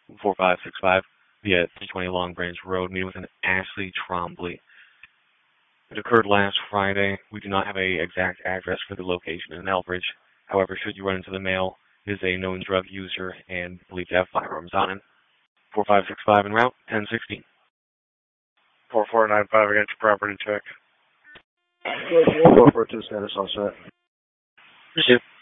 4565 via 320 Long Branch Road, meeting with an Ashley Trombley. It occurred last Friday. We do not have an exact address for the location in Elbridge. However, should you run into the male, he is a known drug user and believed to have firearms on him. 4565 en route, 1016. 4495 against your property check. 442 status all set. Appreciate it.